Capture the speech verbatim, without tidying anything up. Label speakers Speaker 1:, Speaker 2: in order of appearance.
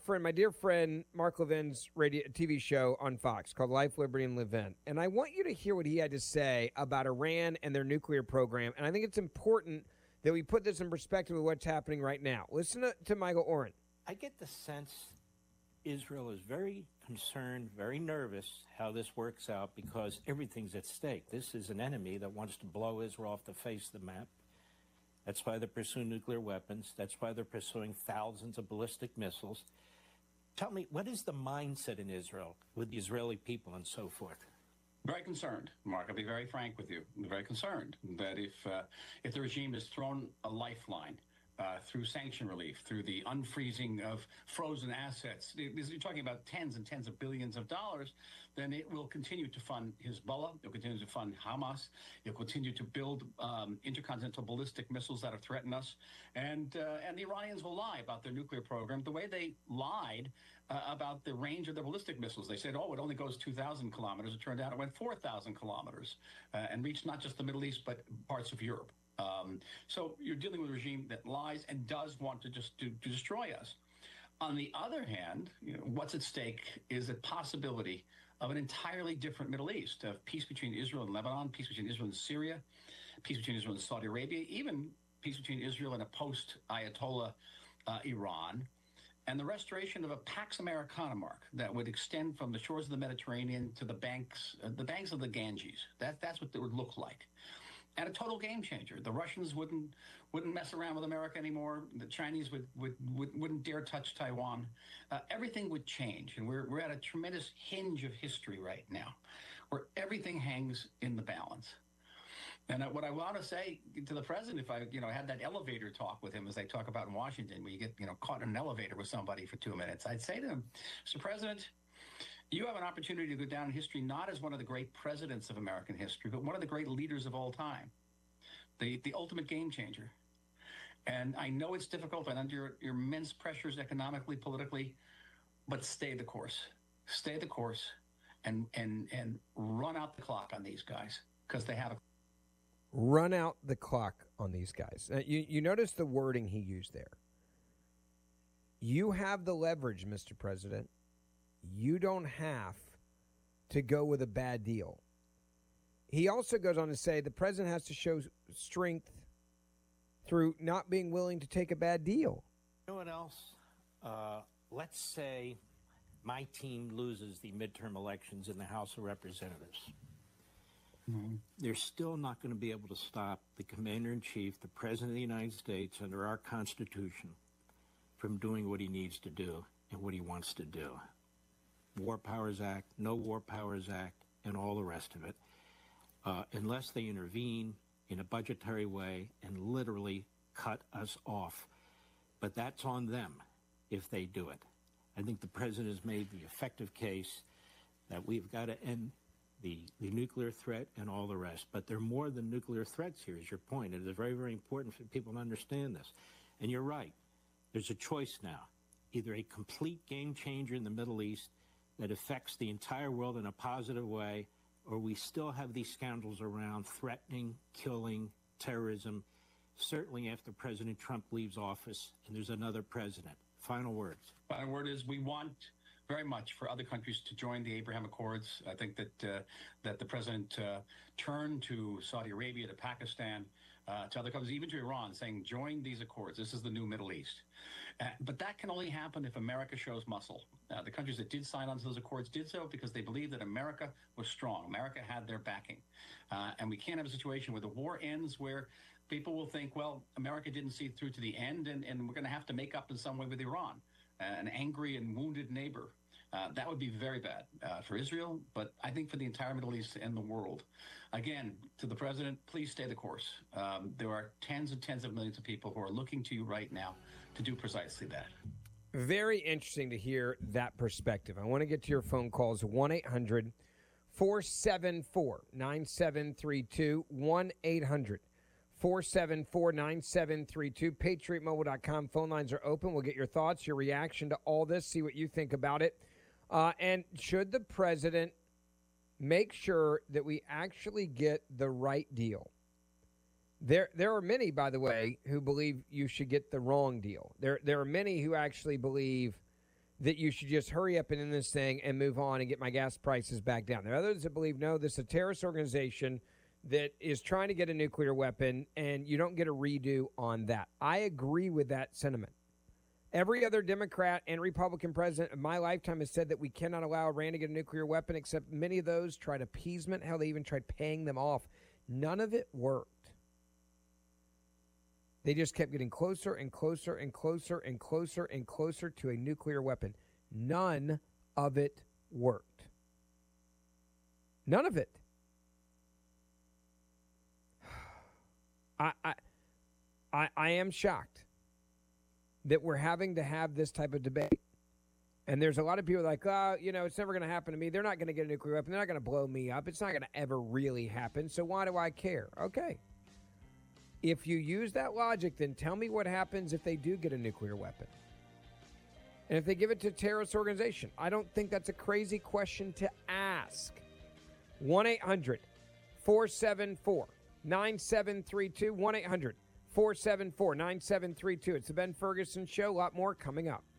Speaker 1: friend, my dear friend, Mark Levin's radio T V show on Fox called Life, Liberty, and Levin. And I want you to hear what he had to say about Iran and their nuclear program. And I think it's important that we put this in perspective of what's happening right now. Listen to, to Michael Oren.
Speaker 2: I get the sense Israel is very concerned, very nervous how this works out because everything's at stake. This is an enemy that wants to blow Israel off the face of the map. That's why they're pursuing nuclear weapons. That's why they're pursuing thousands of ballistic missiles. Tell me, what is the mindset in Israel with the Israeli people and so forth?
Speaker 3: Very concerned, Mark. I'll be very frank with you. I'm very concerned that if uh, if the regime has thrown a lifeline uh, through sanction relief, through the unfreezing of frozen assets, you're talking about tens and tens of billions of dollars, then it will continue to fund Hezbollah. It will continue to fund Hamas. It will continue to build um, intercontinental ballistic missiles that have threatened us. And uh, and the Iranians will lie about their nuclear program the way they lied uh, about the range of their ballistic missiles. They said, oh, it only goes two thousand kilometers. It turned out it went four thousand kilometers uh, and reached not just the Middle East, but parts of Europe. Um, so you're dealing with a regime that lies and does want to just to, to destroy us. On the other hand, you know, what's at stake is a possibility of an entirely different Middle East, of peace between Israel and Lebanon, peace between Israel and Syria, peace between Israel and Saudi Arabia, even peace between Israel and a post-Ayatollah uh, Iran, and the restoration of a Pax Americana, Mark, that would extend from the shores of the Mediterranean to the banks, uh, the banks of the Ganges. That, that's what it would look like. And a total game changer. The Russians wouldn't wouldn't mess around with America anymore. The Chinese would, would, would wouldn't dare touch Taiwan. Uh, everything would change, and we're we're at a tremendous hinge of history right now, where everything hangs in the balance. And uh, what I want to say to the president, if I you know had that elevator talk with him, as they talk about in Washington, where you get you know caught in an elevator with somebody for two minutes, I'd say to him, Mister President, you have an opportunity to go down in history not as one of the great presidents of American history, but one of the great leaders of all time, the the ultimate game changer. And I know it's difficult and under your, your immense pressures economically, politically, but stay the course. Stay the course and and and run out the clock on these guys because they have a
Speaker 1: Run out the clock on these guys. Uh, you, you notice the wording he used there. You have the leverage, Mister President. You don't have to go with a bad deal. He also goes on to say the president has to show strength through not being willing to take a bad deal.
Speaker 2: You know what else? Uh, let's say my team loses the midterm elections in the House of Representatives. Mm-hmm. They're still not going to be able to stop the commander-in-chief, the president of the United States, under our Constitution, from doing what he needs to do and what he wants to do. War Powers Act, No War Powers Act, and all the rest of it, uh, unless they intervene in a budgetary way and literally cut us off. But that's on them if they do it. I think the president has made the effective case that we've got to end the, the nuclear threat and all the rest. But there are more than nuclear threats here, is your point. It is very, very important for people to understand this. And you're right. There's a choice now. Either a complete game changer in the Middle East that affects the entire world in a positive way, or we still have these scoundrels around threatening, killing, terrorism, certainly after President Trump leaves office and there's another president. Final words.
Speaker 3: Final word is we want very much for other countries to join the Abraham Accords. I think that uh, that the president uh, turned to Saudi Arabia, to Pakistan, uh, to other countries, even to Iran, saying, join these accords. This is the new Middle East. Uh, but that can only happen if America shows muscle. Uh, the countries that did sign on to those accords did so because they believed that America was strong. America had their backing. Uh, and we can't have a situation where the war ends where people will think, well, America didn't see it through to the end, and, and we're going to have to make up in some way with Iran, uh, an angry and wounded neighbor. Uh, that would be very bad uh, for Israel, but I think for the entire Middle East and the world. Again, to the president, please stay the course. Um, there are tens and tens of millions of people who are looking to you right now to do precisely that.
Speaker 1: Very interesting to hear that perspective. I want to get to your phone calls, one eight hundred four seven four nine seven three two, one eight hundred four seven four nine seven three two. patriot mobile dot com. Phone lines are open. We'll get your thoughts, your reaction to all this, see what you think about it. Uh, and should the president make sure that we actually get the right deal? There there are many, by the way, who believe you should get the wrong deal. There there are many who actually believe that you should just hurry up and end this thing and move on and get my gas prices back down. There are others that believe, no, this is a terrorist organization that is trying to get a nuclear weapon, and you don't get a redo on that. I agree with that sentiment. Every other Democrat and Republican president of my lifetime has said that we cannot allow Iran to get a nuclear weapon, except many of those tried appeasement. Hell, they even tried paying them off. None of it worked. They just kept getting closer and closer and closer and closer and closer to a nuclear weapon. None of it worked. None of it. I, I, I, I am shocked that we're having to have this type of debate. And there's a lot of people like, oh, you know, it's never going to happen to me. They're not going to get a nuclear weapon. They're not going to blow me up. It's not going to ever really happen. So why do I care? Okay. If you use that logic, then tell me what happens if they do get a nuclear weapon. And if they give it to a terrorist organization. I don't think that's a crazy question to ask. one eight hundred four seven four nine seven three two. one eight hundred four seven four nine seven three two. It's the Ben Ferguson Show. A lot more coming up.